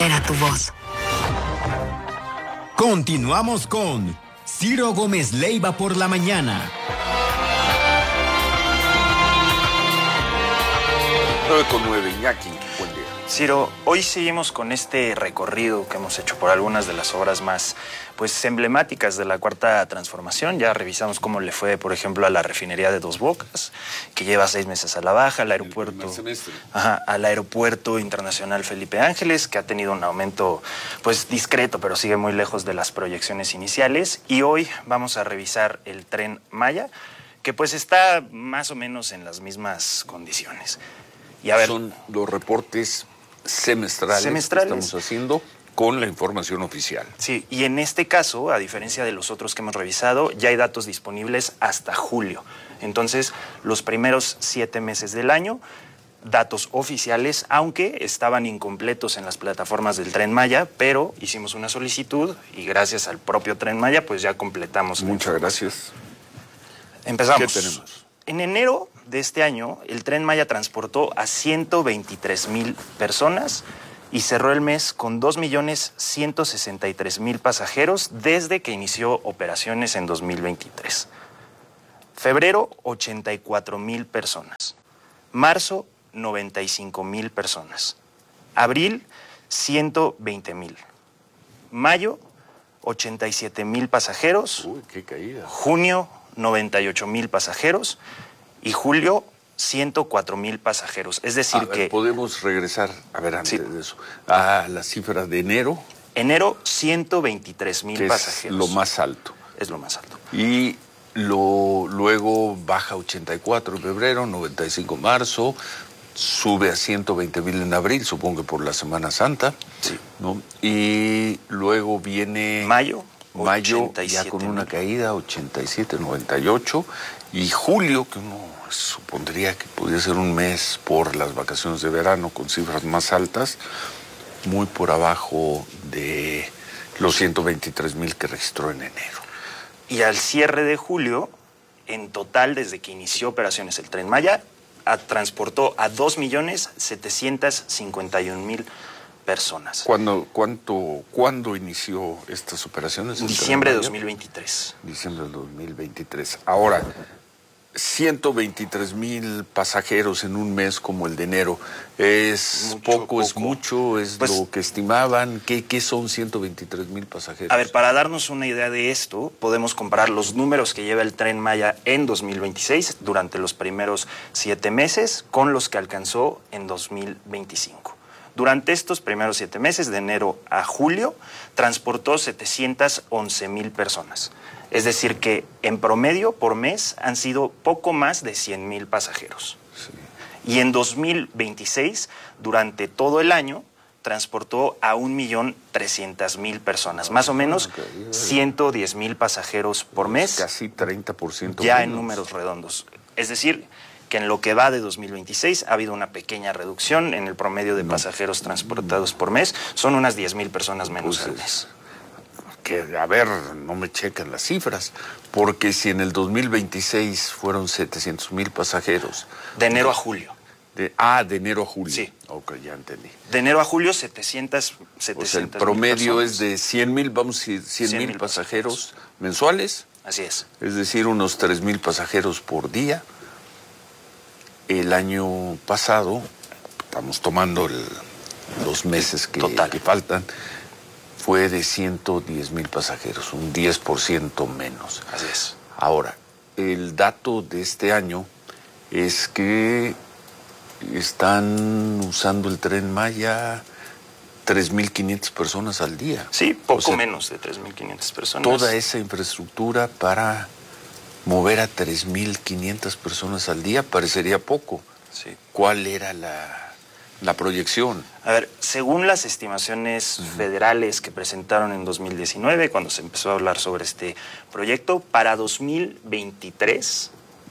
Era tu voz. Continuamos con Ciro Gómez Leiva por la mañana. 9:09, Iñaki, buen día. Ciro, hoy seguimos con este recorrido que hemos hecho por algunas de las obras más emblemáticas de la Cuarta Transformación. Ya revisamos cómo le fue, por ejemplo, a la refinería de Dos Bocas, que lleva 6 meses a la baja, al aeropuerto internacional Felipe Ángeles, que ha tenido un aumento discreto, pero sigue muy lejos de las proyecciones iniciales. Y hoy vamos a revisar el Tren Maya, que está más o menos en las mismas condiciones. Y a ver, son los reportes semestrales que estamos haciendo con la información oficial. Sí, y en este caso, a diferencia de los otros que hemos revisado, ya hay datos disponibles hasta julio. Entonces, los primeros 7 meses del año, datos oficiales, aunque estaban incompletos en las plataformas del Tren Maya, pero hicimos una solicitud y gracias al propio Tren Maya, ya completamos. Muchas gracias. Empezamos. ¿Qué tenemos? En enero de este año, el Tren Maya transportó a 123,000 personas y cerró el mes con 2,163,000 pasajeros desde que inició operaciones en 2023. Febrero, 84,000 personas. Marzo, 95,000 personas. Abril, 120,000. Mayo, 87,000 pasajeros. Uy, qué caída. Junio, 98,000 pasajeros y julio 104,000 pasajeros. Es decir que... Podemos regresar, antes de eso, a las cifras de enero. Enero, 123,000 pasajeros. Es lo más alto. Es lo más alto. Y luego baja 84 en febrero, 95 en marzo, sube a 120,000 en abril, supongo que por la Semana Santa. Sí. ¿No? Y luego viene... Mayo ya con una caída, 87, 98, y julio, que uno supondría que podría ser un mes por las vacaciones de verano con cifras más altas, muy por abajo de los 123,000 que registró en enero. Y al cierre de julio, en total, desde que inició operaciones el Tren Maya, transportó a 2,751,000 personas. ¿Cuándo inició estas operaciones? Diciembre de 2023. Diciembre del 2023. Ahora, 123,000 pasajeros en un mes como el de enero. ¿Es poco, es mucho, es lo que estimaban? ¿Qué son 123,000 pasajeros? A ver, para darnos una idea de esto, podemos comparar los números que lleva el Tren Maya en 2026, durante los primeros 7 meses, con los que alcanzó en 2025. Durante estos primeros 7 meses, de enero a julio, transportó 711,000 personas. Es decir que, en promedio, por mes, han sido poco más de 100,000 pasajeros. Sí. Y en 2026, durante todo el año, transportó a 1,300,000 personas. Más o menos 110,000 pasajeros por mes. Casi 30%. Ya en números redondos. Es decir, que en lo que va de 2026 ha habido una pequeña reducción en el promedio de pasajeros transportados por mes. Son unas 10,000 personas menos al mes. Que, no me checan las cifras, porque si en el 2026 fueron 700,000 pasajeros... De enero a julio. De enero a julio. Sí. Ok, ya entendí. De enero a julio, 700 el promedio es de 100,000, 100,000 pasajeros mensuales. Así es. Es decir, unos 3,000 pasajeros por día. El año pasado, estamos tomando los meses que faltan, fue de 110,000 pasajeros, un 10% menos. Así es. Ahora, el dato de este año es que están usando el Tren Maya 3,500 personas al día. Sí, poco menos de 3,500 personas. Toda esa infraestructura para mover a 3,500 personas al día parecería poco. Sí. ¿Cuál era la proyección? A ver, según las estimaciones federales que presentaron en 2019, cuando se empezó a hablar sobre este proyecto, para 2023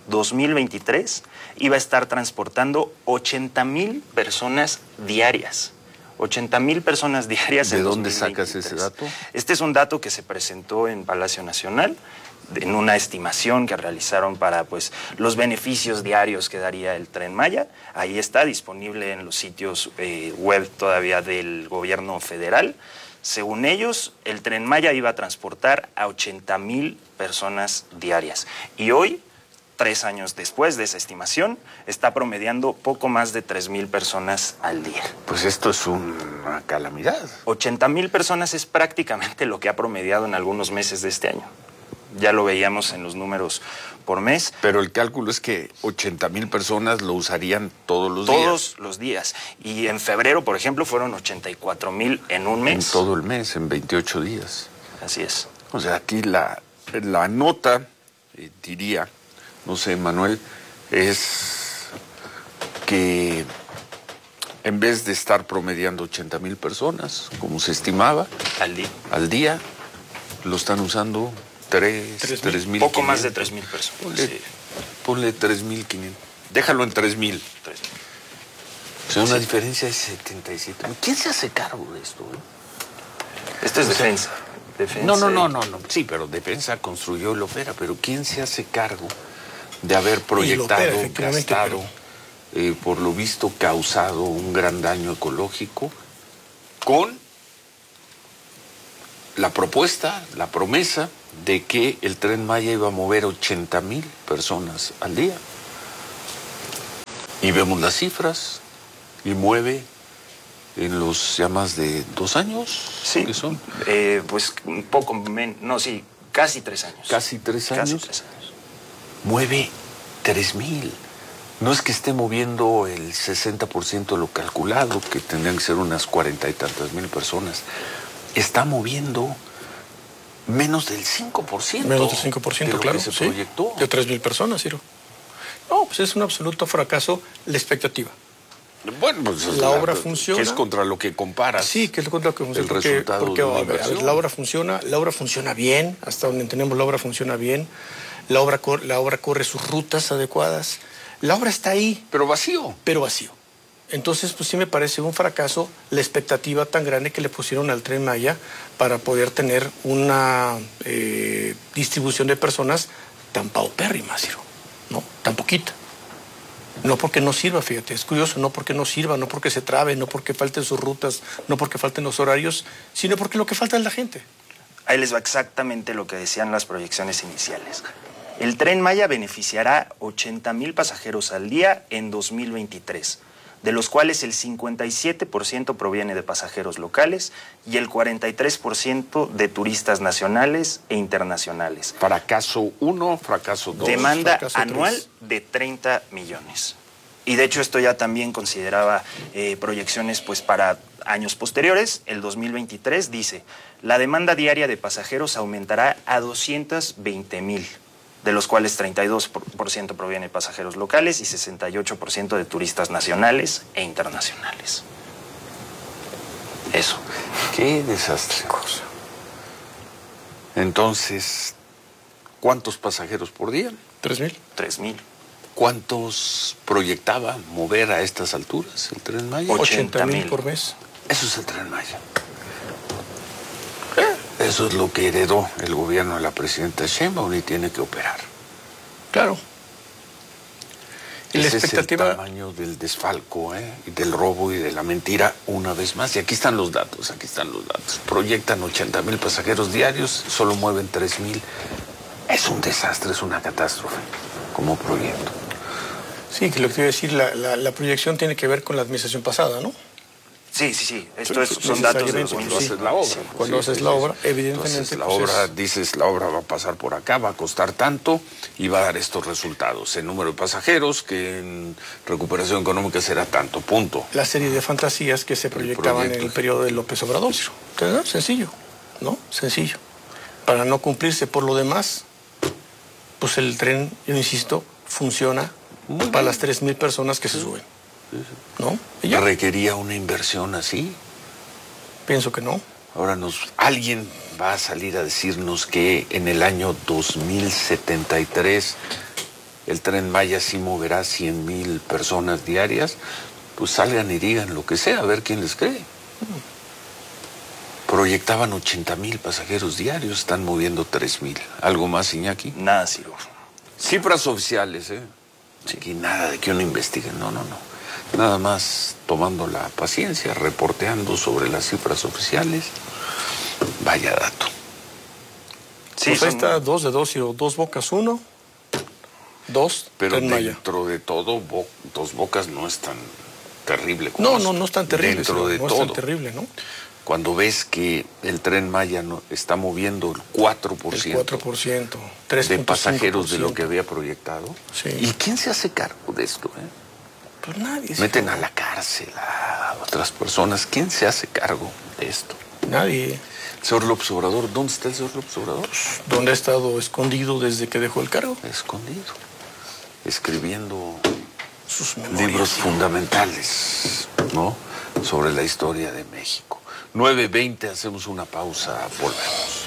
iba a estar transportando 80,000 personas diarias. 80,000 personas diarias en 2023. ¿De dónde sacas ese dato? Este es un dato que se presentó en Palacio Nacional en una estimación que realizaron para pues los beneficios diarios que daría el Tren Maya. Ahí está disponible en los sitios web todavía del gobierno federal. Según ellos, el Tren Maya iba a transportar a 80,000 personas diarias. Y hoy, 3 años después de esa estimación, está promediando poco más de 3,000 personas al día. Pues esto es una calamidad. 80,000 personas es prácticamente lo que ha promediado en algunos meses de este año. Ya lo veíamos en los números por mes. Pero el cálculo es que 80,000 personas lo usarían todos los días. Todos los días. Y en febrero, por ejemplo, fueron 84,000 en un mes. En todo el mes, en 28 días. Así es. O sea, aquí la nota, diría, no sé, Manuel, es que en vez de estar promediando 80,000 personas, como se estimaba, al día, lo están usando 3,000. Poco más de 3,000 personas. Ponle 3,500. Déjalo en 3,000. O sea, una diferencia de 77. ¿Quién se hace cargo de esto? Esto es defensa. No. Sí, pero Defensa construyó y lo opera. Pero ¿quién se hace cargo de haber proyectado, gastado, por lo visto causado un gran daño ecológico con la propuesta, la promesa de que el Tren Maya iba a mover 80,000 personas al día? Y vemos las cifras y mueve en los ya más de 2 años. Sí. ¿Qué son? Pues un poco menos, no, sí, casi 3 años. Casi 3 años. Casi 3 años. Mueve 3,000. No es que esté moviendo el 60% de lo calculado, que tendrían que ser unas 40 y tantas mil personas. Está moviendo menos del 5%. Menos del 5%, de lo claro. que se sí. proyectó. De 3,000 personas, Ciro. No, pues es un absoluto fracaso la expectativa. Bueno, pues La obra funciona. Que es contra lo que comparas. Sí, que es contra lo que funciona. El resultado porque de una a ver, inversión. la obra funciona bien, hasta donde entendemos la obra funciona bien. La obra corre sus rutas adecuadas. La obra está ahí. Pero vacío. Pero vacío. Entonces, pues sí me parece un fracaso la expectativa tan grande que le pusieron al Tren Maya para poder tener una distribución de personas tan paupérrima, Ciro, ¿no? Tan poquita. No porque no sirva, fíjate, es curioso, no porque no sirva, no porque se trabe, no porque falten sus rutas, no porque falten los horarios, sino porque lo que falta es la gente. Ahí les va exactamente lo que decían las proyecciones iniciales. El Tren Maya beneficiará 80,000 pasajeros al día en 2023, de los cuales el 57% proviene de pasajeros locales y el 43% de turistas nacionales e internacionales. Fracaso 1, fracaso 2. Demanda fracaso anual 3. de 30 millones. Y de hecho esto ya también consideraba proyecciones pues para años posteriores. El 2023 dice, la demanda diaria de pasajeros aumentará a 220,000. De los cuales 32% proviene de pasajeros locales y 68% de turistas nacionales e internacionales. Eso. Qué desastre. Entonces, ¿cuántos pasajeros por día? 3,000. 3,000. ¿Cuántos proyectaba mover a estas alturas el Tren Maya? 80,000 por mes. Eso es el Tren Maya. Eso es lo que heredó el gobierno de la presidenta Sheinbaum y tiene que operar. Claro. Y la Ese expectativa... es el tamaño del desfalco, y del robo y de la mentira una vez más. Y aquí están los datos, Proyectan 80,000 pasajeros diarios, solo mueven 3,000. Es un desastre, es una catástrofe como proyecto. Sí, que lo que te iba a decir, la proyección tiene que ver con la administración pasada, ¿no? Sí. Esto son datos de necesariamente, 2000. Cuando haces la obra. Cuando haces la obra, evidentemente, Entonces, la pues, obra, dices, la obra va a pasar por acá, va a costar tanto y va a dar estos resultados. En número de pasajeros, que en recuperación económica será tanto, punto. la serie de fantasías que se proyectaban en proyecto. el periodo de López Obrador. Entonces, sencillo, ¿no? Sencillo. Para no cumplirse por lo demás, pues el tren, yo insisto, funciona para las 3,000 personas que se suben. ¿No? ¿Y ya? ¿Requería una inversión así? Pienso que no. Ahora alguien va a salir a decirnos que en el año 2073 el Tren Maya sí moverá 100,000 personas diarias. Pues salgan y digan lo que sea, a ver quién les cree. proyectaban 80,000 pasajeros diarios, están moviendo 3,000. ¿Algo más, Iñaki? Nada, Ciro. Cifras oficiales, ¿eh? Aquí nada de que uno investigue, no. Nada más tomando la paciencia, reporteando sobre las cifras oficiales. Vaya dato. Sí, pues ahí está 2 de 2, Ciro. 2 Bocas, 1. 2, Pero Tren Maya. dentro de todo, Dos Bocas no es tan terrible como No es tan terrible. Dentro Ciro, de no todo. es tan terrible, ¿no? Cuando ves que el Tren Maya está moviendo el 4%, El 4%, 3.5%. de pasajeros de lo que había proyectado. Sí. ¿Y quién se hace cargo de esto? Pues nadie. Meten Ciro. a la cárcel a otras personas. ¿Quién se hace cargo de esto? Nadie. El señor López Obrador, ¿dónde está el señor López Obrador? ¿Dónde ha estado escondido desde que dejó el cargo? Escondido, escribiendo Sus memorias. libros Ciro. fundamentales, ¿no? Sobre la historia de México. 9:20, hacemos una pausa, volvemos.